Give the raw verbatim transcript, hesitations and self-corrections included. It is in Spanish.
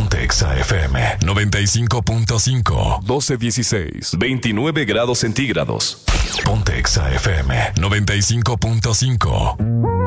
Ponte Exa F M noventa y cinco punto cinco. doce dieciséis. veintinueve grados centígrados. Ponte Exa F M noventa y cinco punto cinco.